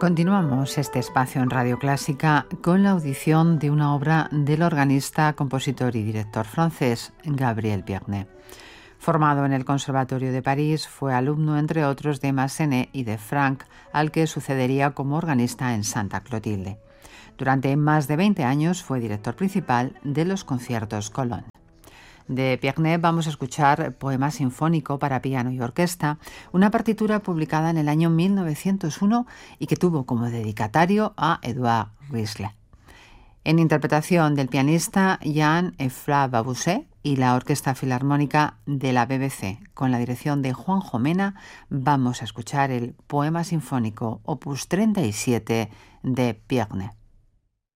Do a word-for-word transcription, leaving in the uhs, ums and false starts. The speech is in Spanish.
Continuamos este espacio en Radio Clásica con la audición de una obra del organista, compositor y director francés Gabriel Pierné. Formado en el Conservatorio de París, fue alumno, entre otros, de Massenet y de Franck, al que sucedería como organista en Santa Clotilde. Durante más de veinte años fue director principal de los conciertos Colón. De Pierné vamos a escuchar Poema sinfónico para piano y orquesta, una partitura publicada en el año mil novecientos uno y que tuvo como dedicatario a Édouard Riesler. En interpretación del pianista Jean-Efra Babusset y la Orquesta Filarmónica de la B B C, con la dirección de Juanjo Mena, vamos a escuchar el Poema sinfónico opus treinta y siete de Pierné.